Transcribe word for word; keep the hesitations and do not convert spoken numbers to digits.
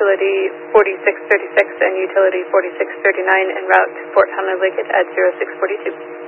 utility forty-six thirty-six and utility forty-six thirty-nine en route to Fort Honoulicket at zero six forty-two.